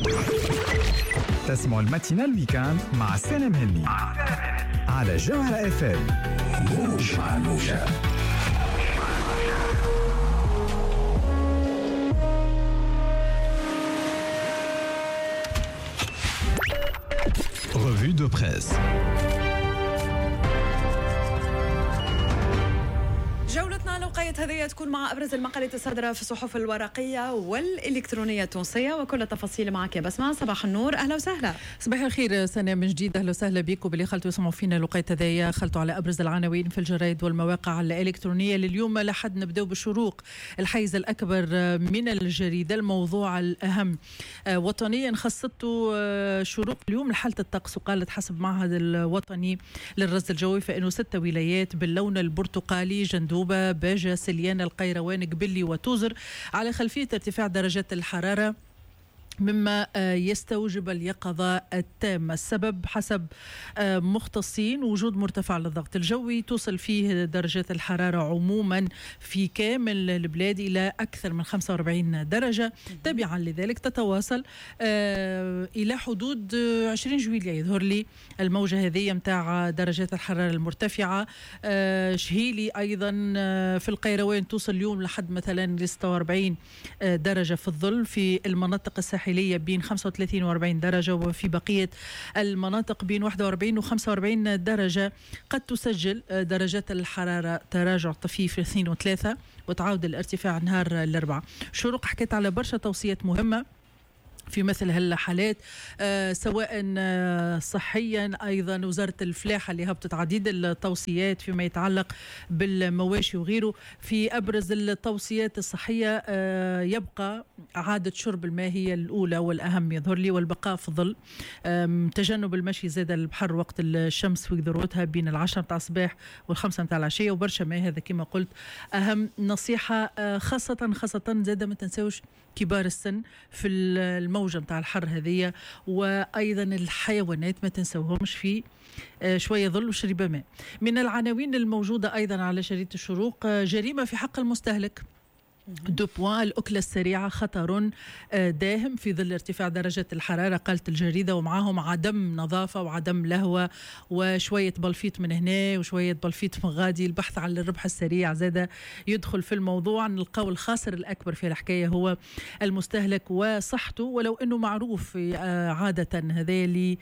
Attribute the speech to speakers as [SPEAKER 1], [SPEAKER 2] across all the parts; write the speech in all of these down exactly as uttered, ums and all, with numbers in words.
[SPEAKER 1] تسمعوا الماتينال ويكاند مع سالم هني على جوهرة اف ام. موج مع الموجة. Revue de presse.
[SPEAKER 2] جولتنا لوقاية هذه تكون مع أبرز المقالات الصادرة في الصحف الورقية والإلكترونية التونسية وكل التفاصيل معك يا بسمة. صباح النور، أهلا وسهلا.
[SPEAKER 3] صباح الخير سنة من جديد، أهلا وسهلا بكم باللي خلتوا يسمعوا فينا لوقاية هذه. خلتوا على أبرز العناوين في الجرايد والمواقع الإلكترونية لليوم لحد نبدأ بالشروق. الحيز الأكبر من الجريدة، الموضوع الأهم وطنيا خصته شروق اليوم لحالة الطقس، وقالت حسب معهد الوطني للرصد الجوي فإنه ستة ولايات باللون البرتقالي: جندوبة، باجة، سليان، القيروان، قبلي وتوزر، على خلفية ارتفاع درجات الحرارة مما يستوجب اليقظة التامة. السبب حسب مختصين وجود مرتفع للضغط الجوي توصل فيه درجات الحرارة عموما في كامل البلاد إلى أكثر من خمسة وأربعين درجة. تبعا لذلك تتواصل إلى حدود عشرين جويلية يظهر لي الموجة هذه متاع درجات الحرارة المرتفعة. شهيلي أيضا في القيروان توصل اليوم لحد مثلا ستة وأربعين درجة في الظل، في المناطق الساحلية بين خمسة وثلاثين وأربعين درجة، وفي بقية المناطق بين واحد وأربعين وخمسة وأربعين درجة. قد تسجل درجات الحرارة تراجع طفيف في اثنين وثلاثة وتعود الارتفاع نهار الأربعاء. شروق حكيت على برشا توصيات مهمة في مثل هالحالات، آه سواء آه صحيا. أيضا وزارة الفلاحة اللي هبطت عديد التوصيات فيما يتعلق بالمواشي وغيره. في أبرز التوصيات الصحية آه يبقى عادة شرب الماء هي الأولى والأهم يظهر لي، والبقاء في الظل، تجنب المشي زاد البحر وقت الشمس في ذروتها بين العشرة متاع الصباح والخمسة متاع العشية، وبرشا ماء. هذا كما قلت أهم نصيحة، آه خاصة خاصة زاد ما تنسوش كبار السن في الموجة متاع الحر هذه، وأيضا الحيوانات ما تنسوهمش في شوية ظل وشرب ماء. من العناوين الموجودة أيضا على شريط الشروق: جريمة في حق المستهلك، دو بوان، الأكلة السريعة خطر داهم في ظل ارتفاع درجة الحرارة، قالت الجريدة، ومعاهم عدم نظافة وعدم لهوة وشوية بلفيط من هنا وشوية بلفيط من غادي. البحث عن الربح السريع زاد يدخل في الموضوع. نلقاو الخاسر الأكبر في الحكاية هو المستهلك وصحته، ولو أنه معروف عادة هذا اللي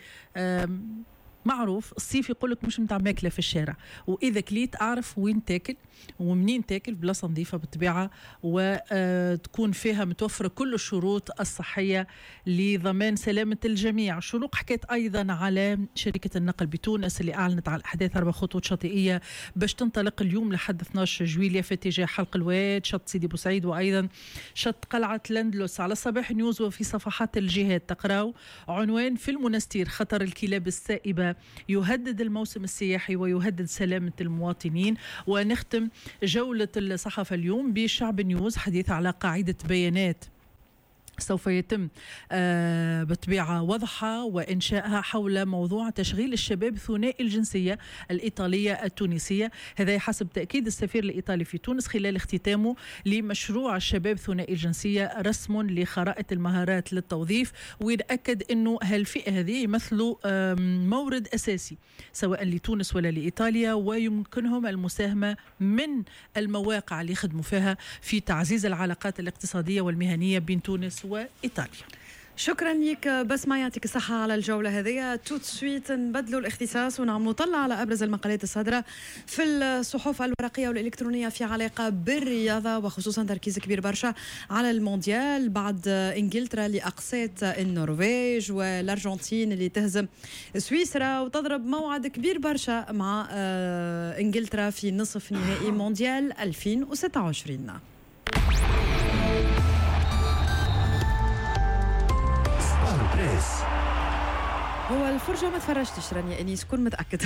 [SPEAKER 3] معروف الصيف يقولك مش متاع ماكلة في الشارع، وإذا كليت أعرف وين تاكل ومنين تاكل بلاصة نظيفة بالطبيعة وتكون فيها متوفرة كل الشروط الصحية لضمان سلامة الجميع. شروق حكيت أيضا على شركة النقل بتونس اللي أعلنت على أحداث أربع خطوط شاطئية باش تنطلق اليوم لحد اثني عشر جويلية في اتجاه حلق الواد، شط سيدي بوسعيد، وأيضا شط قلعة لندلس. على صباح نيوز وفي صفحات الجهات تقرأوا عنوان: في المنستير خطر الكلاب السائبة يهدد الموسم السياحي ويهدد سلامة المواطنين. ونختم جولة الصحافة اليوم بشعب نيوز، حديث على قاعدة بيانات سوف يتم آه بطبيعة وضعها وإنشائها حول موضوع تشغيل الشباب ثنائي الجنسية الإيطالية التونسية. هذا حسب تأكيد السفير الإيطالي في تونس خلال اختتامه لمشروع الشباب ثنائي الجنسية، رسم لخرائط المهارات للتوظيف، ويتأكد أنه هالفئة هذه يمثلوا مورد أساسي سواء لتونس ولا لإيطاليا، ويمكنهم المساهمة من المواقع اللي يخدموا فيها في تعزيز العلاقات الاقتصادية والمهنية بين تونس وإيطاليا.
[SPEAKER 2] شكرا لك بسمة، يعطيك الصحة على الجولة هذه. توت سويت نبدلوا الاختصاص ونعم نطلع على أبرز المقالات الصادرة في الصحف الورقية والإلكترونية في علاقة بالرياضة، وخصوصا تركيز كبير برشا على المونديال بعد إنجلترا اللي أقصت النرويج والأرجنتين اللي تهزم سويسرا وتضرب موعد كبير برشا مع إنجلترا في نصف نهائي مونديال ألفين وستة وعشرين. هو الفرجة ما تفرجتش رانيا أنيس، كون متأكد.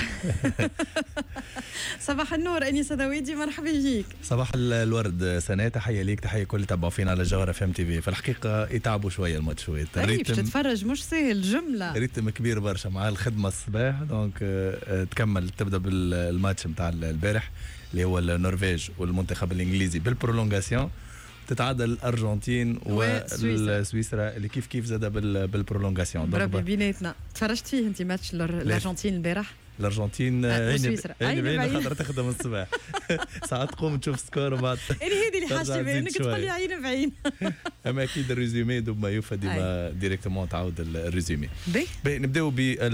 [SPEAKER 2] صباح النور أنيس داويدي، مرحبا بيك.
[SPEAKER 4] صباح الورد سنة، تحية ليك، تحية كل تابعوا فينا على جوهرة اف ام تي في. في الحقيقة يتعبوا شوية الماتش شوية،
[SPEAKER 2] طيب تتفرج مش سهل جملة،
[SPEAKER 4] ريتم كبير برشا مع الخدمة الصباح. دونك تكمل تبدأ بالماتش متاع البارح اللي هو النرويج والمنتخب الإنجليزي بالبرولونغاسيون، تتعادل الارجنتين
[SPEAKER 2] وسويسرا.
[SPEAKER 4] وسويسرا اللي كيف كيف زاد بالبرولونغاسيون.
[SPEAKER 2] بربي بيناتنا تفرجت فيه انت ماتش الارجنتين البارح؟
[SPEAKER 4] الارجنتين
[SPEAKER 2] عيني
[SPEAKER 4] عيني بعين خاطر تخدم الصباح ساعات تقوم تشوف سكور وبعد
[SPEAKER 2] انا هذه اللي حاجتي بها انك تقول لي عين بعين.
[SPEAKER 4] اما اكيد الريزومي دوب ما يوفى ديما ديريكتومون تعاود الريزومي. نبداو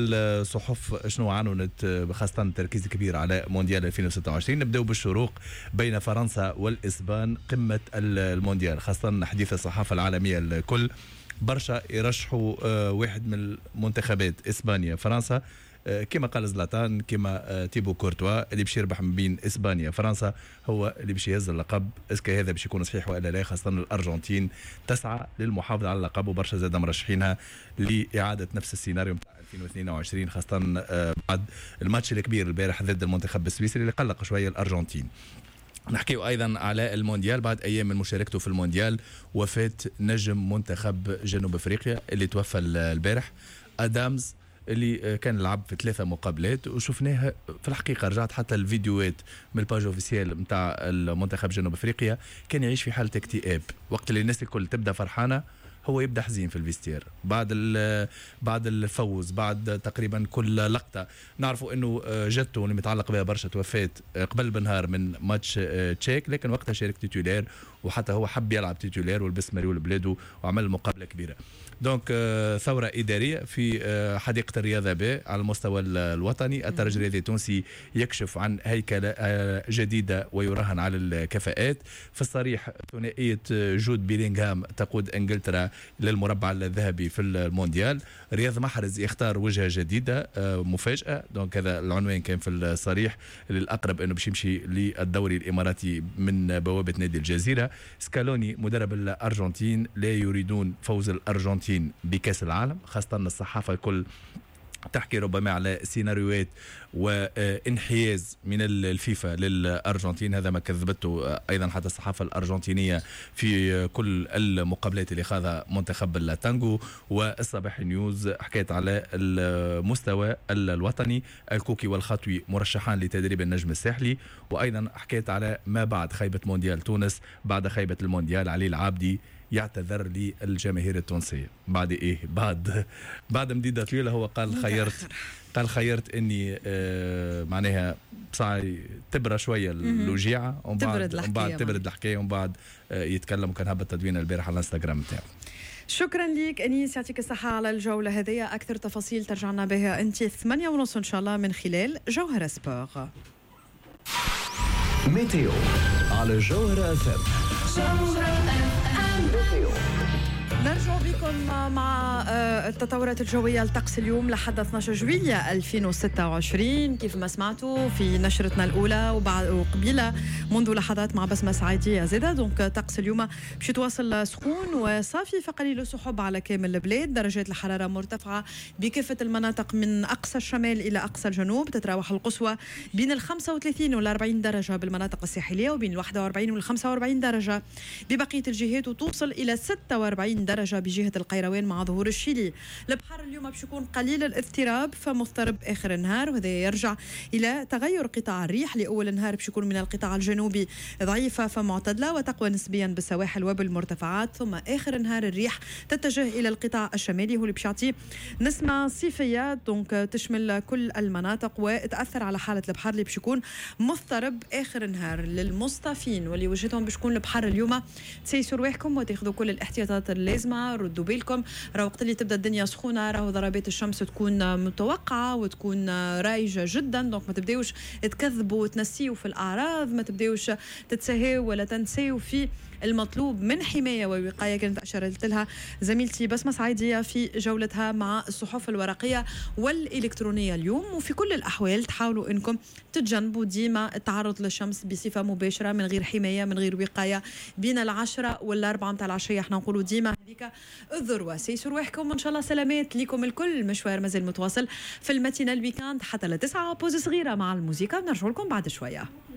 [SPEAKER 4] بالصحف شنو عنونت خاصه التركيز الكبير على مونديال ألفين وستة وعشرين. نبداو بالشروق بين فرنسا والاسبان قمه المونديال خاصه حديث الصحافه العالميه الكل برشا يرشحوا واحد من المنتخبات اسبانيا فرنسا كما قال زلاتان كما تيبو كورتوا اللي باش يربح من بين اسبانيا فرنسا هو اللي باش يهز اللقب. اسكا هذا باش يكون صحيح ولا لا؟ خاصه الارجنتين تسعى للمحافظه على اللقب وبرشا زاد مرشحينها لاعاده نفس السيناريو نتاع ألفين واثنين وعشرين خاصه بعد الماتش الكبير البارح ضد المنتخب السويسري اللي قلق شويه الارجنتين. نحكيو ايضا على المونديال بعد ايام من مشاركته في المونديال وفاه نجم منتخب جنوب افريقيا اللي توفى البارح ادامز اللي كان لعب في ثلاثة مقابلات وشفناها في الحقيقة. رجعت حتى الفيديوهات من الباج اوفيسيال نتاع المنتخب جنوب افريقيا كان يعيش في حالة اكتئاب وقت اللي الناس الكل تبدا فرحانة هو يبدا حزين في الفيستير بعد بعد الفوز بعد تقريبا كل لقطه. نعرفوا انه جته اللي متعلق بها برشا توفات قبل بنهار من ماتش تشيك لكن وقتها شارك تيتولير وحتى هو حب يلعب تيتولير ولبس مريول بلاده وعمل مقابله كبيره. دونك ثوره اداريه في حديقه الرياضه ب على المستوى الوطني. الترجي الرياضي التونسي يكشف عن هيكله جديده ويراهن على الكفاءات. في الصريح ثنائيه جود بيلينغهام تقود انجلترا للمربع الذهبي في المونديال. رياض محرز يختار وجهه جديده مفاجاه. دونك هذا العنوان كان في الصريح للاقرب انه باش يمشي للدوري الاماراتي من بوابه نادي الجزيره. سكالوني مدرب الارجنتين لا يريدون فوز الارجنتين بكاس العالم خاصه الصحافه الكل تحكي ربما على سيناريوهات وانحياز من الفيفا للأرجنتين. هذا ما كذبته أيضا حتى الصحافة الأرجنتينية في كل المقابلات اللي خاضها منتخب التانجو. والصباح نيوز حكيت على المستوى الوطني الكوكي والخطوي مرشحان لتدريب النجم الساحلي. وأيضا حكيت على ما بعد خيبة مونديال تونس. بعد خيبة المونديال علي العابدي يعتذر للجماهير التونسية بعد إيه بعد بعد مديدة طويلة. هو قال خيرت قال خيرت إني آه معناها بصاي تبرى شوية الوجيعة ومن بعد ومن بعد تبرد الحكاية ومن بعد آه يتكلم. وكان هبط تدوين البارح على الانستغرام بتاعه.
[SPEAKER 2] شكرا ليك أنيس يعطيك الصحة على الجولة هذه. أكثر تفاصيل ترجعنا بها أنت ثمانية ونص إن شاء الله من خلال جوهرة سبور.
[SPEAKER 1] ميتيو على جوهرة أف أم.
[SPEAKER 2] نرجع بكم مع التطورات الجوية لطقس اليوم لحد اثني عشر جويلية ألفين وستة وعشرين. كيف ما سمعتوا في نشرتنا الأولى وبعد وقبيلة منذ لحظات مع بسمة سعيدية زادة. دونك طقس اليوم باش يتواصل سخون وصافي فقليل السحب على كامل البلاد. درجات الحرارة مرتفعة بكافة المناطق من أقصى الشمال إلى أقصى الجنوب. تتراوح القصوى بين ال خمسة وثلاثين وال أربعين درجة بالمناطق الساحلية وبين ال واحد وأربعين وال خمسة وأربعين درجة ببقية الجهات وتوصل إلى ستة وأربعين درجة بجهة القيروان مع ظهور الشيلي. البحر اليوم باش يكون قليل الاضطراب فمضطرب آخر النهار وهذا يرجع إلى تغير قطاع الريح. لأول النهار باش يكون من القطاع الجنوبي ضعيفة فمعتدلة وتقوى نسبيا بالسواحل وبالمرتفعات. ثم آخر النهار الريح تتجه إلى القطاع الشمالي هو اللي باش يعطي نسمة صيفية دونك تشمل كل المناطق وتأثر على حالة البحر اللي باش يكون مضطرب آخر النهار. للمصطفين واللي وجهتهم باش يكون البحر اليوم تسيسوا رواحكم وتاخذوا كل الاحتياطات اللازمة. ردوا بالكم راه وقت اللي تبدا الدنيا سخونه راه ضربات الشمس تكون متوقعه وتكون رايجه جدا. دونك ما تبداوش تكذبوا وتنسيوا في الاعراض. ما تبداوش تتساهوا ولا تنسيوا في المطلوب من حمايه ووقايه كانت اشارت لها زميلتي بسمه سعيديه في جولتها مع الصحف الورقيه والالكترونيه اليوم. وفي كل الاحوال تحاولوا انكم تتجنبوا ديما التعرض للشمس بصفه مباشره من غير حمايه من غير وقايه. بين العشرة والأربعة متاع العشيه احنا نقولوا ديما هذيك الذروه. سيسوا رواحكم وان شاء الله سلامات لكم الكل. المشوار مازال متواصل في الماتينال الويكاند حتى لتسعة. بوز صغيره مع الموسيقى بنرجع لكم بعد شويه.